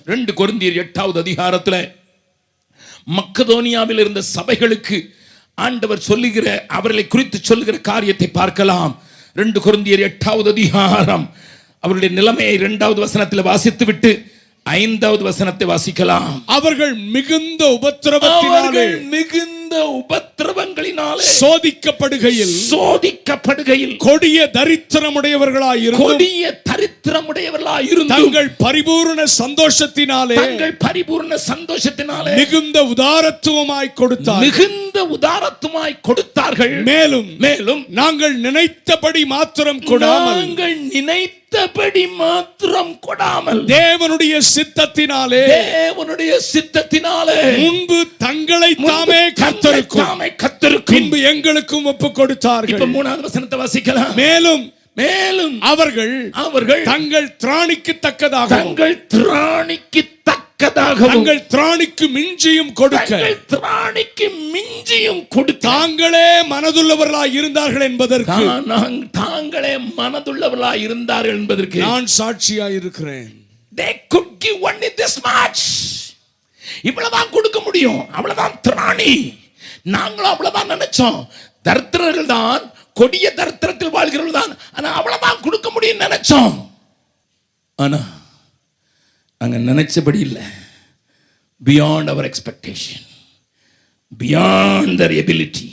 2 கொரிந்தியர் 8வது அதிகாரத்துல மக்கதோனியாவில் இருந்த சபைகளுக்கு ஆண்டவர் சொல்லுகிற, அவர்களை குறித்து சொல்லுகிற காரியத்தை பார்க்கலாம். 2 கொரிந்தியர் 8வது அதிகாரம் அவருடைய நிலைமையை 2வது வசனத்தில் வாசித்து விட்டு 5வது வசனத்தை வாசிக்கலாம். அவர்கள் மிகுந்த உபத்திரவங்களினாலே சோதிக்கப்படுகையில் கொடிய தரித்திரமுடையவர்களாய் இருந்தும் தங்கள் பரிபூர்ண சந்தோஷத்தினாலே மிகுந்த உதாரத்துவமாய் கொடுத்தார்கள். மேலும் நாங்கள் நினைத்தபடி மாத்திரம் கொடாமல் தேவனுடைய சித்தத்தினாலே முன்பு தங்களை தாமே கர்த்தருக்கும் பின்பு எங்களுக்கும் ஒப்புக் கொடுத்தார்கள். 3வது வசனத்தை வாசிக்கலாம். மேலும் அவர்கள் தங்கள் திராணிக்கு தக்கதாகவும் தங்கள் திராணிக்கு மிஞ்சியும் கொடுக்க தாங்களே மனதுள்ளவர்களாய் இருந்தார்கள் என்பதற்கு நான் சாட்சியாய் இருக்கிறேன். They could give only this much. இவ்வளவுதான் கொடுக்க முடியும், அவ்வளவுதான் திராணி. நாங்களும் அவ்வளவுதான் நினைச்சோம். தரித்திரர்கள் தான், கொடிய தரித்திரத்தில் வாழ்கிறவர்கள் தான், ஆனா அவ்வளவுதான் கொடுக்க முடியும் நினைச்சோம். ஆனா அங்க நினைச்சபடி இல்லை. Beyond our expectation, beyond their ability.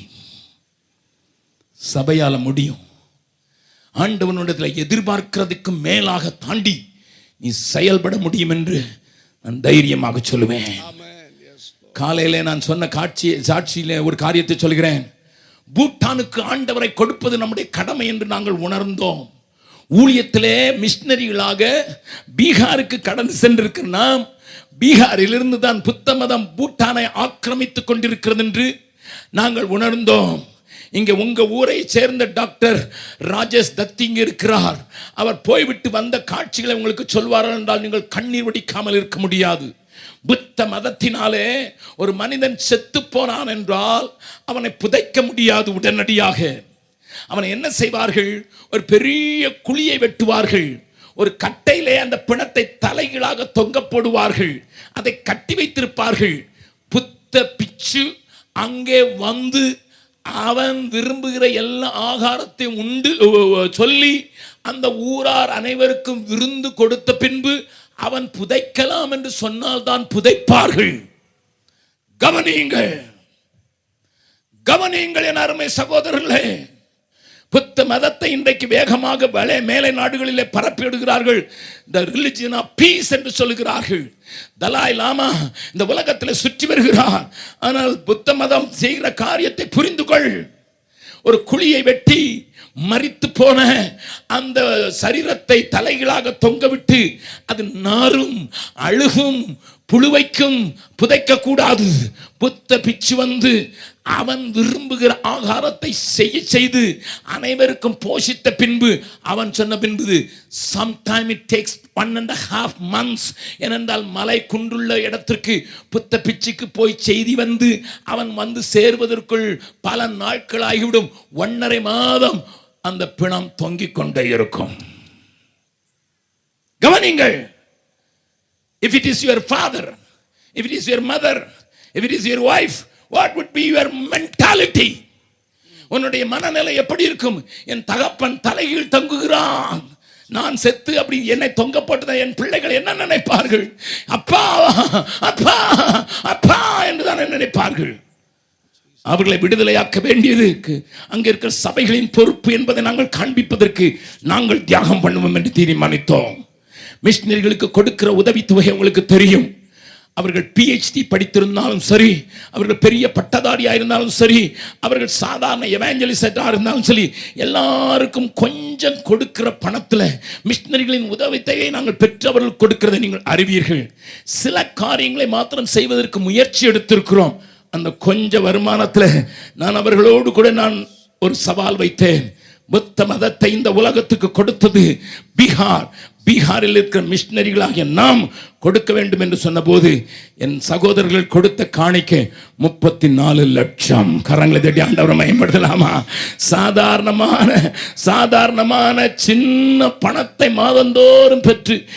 சபையால முடியும். ஆண்டவனிடத்தில் எதிர்பார்க்கிறதுக்கு மேலாக தாண்டி நீ செயல்பட முடியும் என்று நான் தைரியமாக சொல்லுவேன். காலையிலே நான் சொன்ன சாட்சியிலே ஒரு காரியத்தை சொல்கிறேன். பூட்டானுக்கு ஆண்டவரை கொடுப்பது நம்முடைய கடமை என்று நாங்கள் உணர்ந்தோம். ஊழியத்திலே மிஷனரிகளாக பீகாருக்கு கடந்து சென்றிருக்கிற நாம், பீகாரிலிருந்து தான் புத்த மதம் பூட்டானை ஆக்கிரமித்துக் கொண்டிருக்கிறது என்று நாங்கள் உணர்ந்தோம். இங்கே உங்க ஊரை சேர்ந்த டாக்டர் ராஜேஷ் தத்தி இங்கே இருக்கிறார். அவர் போய்விட்டு வந்த காட்சிகளை உங்களுக்கு சொல்வார்கள் என்றால் நீங்கள் கண்ணீர் வடிக்காமல் இருக்க முடியாது. புத்த மதத்தினாலே ஒரு மனிதன் செத்து போனான் என்றால் அவனை புதைக்க முடியாது. உடனடியாக அவனை என்ன செய்வார்கள்? ஒரு பெரிய குழியை வெட்டுவார்கள். ஒரு கட்டையிலே அந்த பிணத்தை தலைகீழாக தொங்க போடுவார்கள். அதை கட்டி வைத்திருப்பார்கள். புத்த பிச்சு அங்கே வந்து அவன் விரும்புகிற எல்லா ஆகாரத்தையும் உண்டு சொல்லி அந்த ஊரார் அனைவருக்கும் விருந்து கொடுத்த பின்பு அவன் புதைக்கலாம் என்று சொன்னால் தான் புதைப்பார்கள். கவனியுங்கள் என் அருமை சகோதரர்களே. புத்த மதத்தை இன்றைக்கு வேகமாக மேலை நாடுகளிலே பரப்பிவிடுகிறார்கள். The religion of peace என்று சொல்லுகிறார்கள். தலாய் லாமா இந்த உலகத்தில் சுற்றி வருகிறார். ஆனால் புத்த மதம் செய்கிற காரியத்தை புரிந்து கொள். ஒரு குழியை வெட்டி மரித்து போன அந்த சரீரத்தை தலைகளாக தொங்கவிட்டு அது நாரும் அழுகும் புழுவைக்கும் புதைக்க கூடாது. புத்த பிச்சு வந்து அவன் விரும்புகிற ஆகாரத்தை செய்து அனைவருக்கும் போஷித்த பின்பு அவன் சொன்ன பின்பு sometime it takes 1.5 months. ஏனென்றால் மலை குன்றுள்ள இடத்திற்கு புத்த பிச்சுக்கு போய் செய்தி வந்து அவன் வந்து சேர்வதற்குள் பல நாட்கள் ஆகிவிடும். 1.5 மாதம் அந்த பிணம் தொங்கிக் கொண்டே இருக்கும். கவனிங்கள். If it is your father, if it is your mother, if it is your wife, what would be your mentality? உன்னுடைய மனநிலை எப்படி இருக்கும்? என் தகப்பன் தலையில் தங்குகிறான், நான் செத்து அப்படி என்னை தொங்க போட்டத என் பிள்ளைகள் என்ன நினைப்பார்கள்? அப்பா அப்பா அப்பா என்றுதான் நினைப்பார்கள். அவர்களை விடுதலையாக்க வேண்டியது அங்கே இருக்கிற சபைகளின் பொறுப்பு என்பதை நாங்கள் காண்பிப்பதற்கு நாங்கள் தியாகம் பண்ணுவோம் என்று தீர்மானித்தோம். மிஷனரிகளுக்கு கொடுக்கிற உதவித்தொகை உங்களுக்கு தெரியும். அவர்கள் PhD படித்திருந்தாலும் சரி, அவர்கள் பெரிய பட்டதாரியாக இருந்தாலும் சரி, அவர்கள் சாதாரண எவாஞ்சலிஸ்டாக இருந்தாலும் சரி, எல்லாருக்கும் கொஞ்சம் கொடுக்கிற பணத்தில் மிஷனரிகளின் உதவித்தொகையை நாங்கள் பெற்றவர்கள் கொடுக்கிறதை நீங்கள் அறிவீர்கள். சில காரியங்களை மாத்திரம் செய்வதற்கு முயற்சி எடுத்திருக்கிறோம். அந்த கொஞ்ச வருமானத்தில் நான் அவர்களோடு கூட நான் ஒரு சவால் வைத்தேன். புத்த மதத்தை இந்த உலகத்துக்கு கொடுத்தது பீகாரில் இருக்கிற மிஷனரிகளாகிய நாம் கொடுக்க வேண்டும் என்று சொன்னபோது என் சகோதரர்கள் கொடுத்த காணிக்கை 34 லட்சம். கரங்களை தட்டி ஆண்டவரை மகிமைப்படுத்தலாமா? சாதாரணமான சின்ன பணத்தை மாதந்தோறும் பெற்று